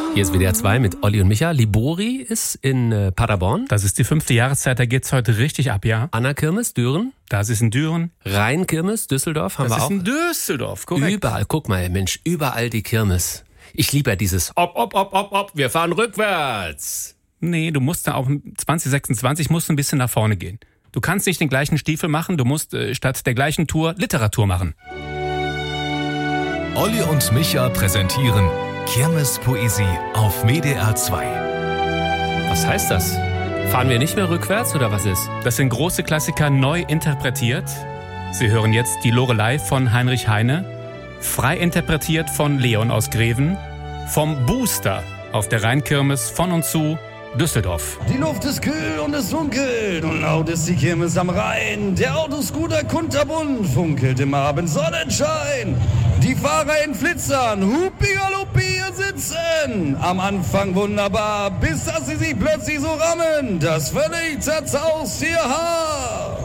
Hier ist WDR 2 mit Olli und Micha. Libori ist in Paderborn. Das ist die 5. Jahreszeit, da geht's heute richtig ab, ja. Anna-Kirmes, Düren. Das ist in Düren. Rhein-Kirmes, Düsseldorf haben wir auch. Das ist in Düsseldorf, korrekt. Überall, guck mal, Mensch, überall die Kirmes. Ich liebe ja dieses wir fahren rückwärts. Nee, du musst da auch 2026 musst du ein bisschen nach vorne gehen. Du kannst nicht den gleichen Stiefel machen, du musst statt der gleichen Tour Literatur machen. Olli und Micha präsentieren Kirmespoesie auf WDR 2. Was heißt das? Fahren wir nicht mehr rückwärts oder was ist? Das sind große Klassiker neu interpretiert. Sie hören jetzt die Lorelei von Heinrich Heine, frei interpretiert von Leon aus Greven, vom Booster auf der Rheinkirmes von und zu Düsseldorf. Die Luft ist kühl und es dunkelt und laut ist die Kirmes am Rhein. Der Autoscooter kunterbunt funkelt im Abendsonnenschein. Die Fahrer in Flitzern, Hupi-Galuppi hier sitzen. Am Anfang wunderbar, bis dass sie sich plötzlich so rammen, das völlig zerzaust ihr Haar.